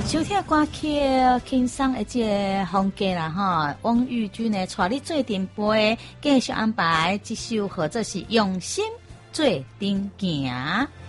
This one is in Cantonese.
收听歌曲轻松的这个风格啦哈，王玉君呢带你做阵背，继续安排这首或者是用心做阵行。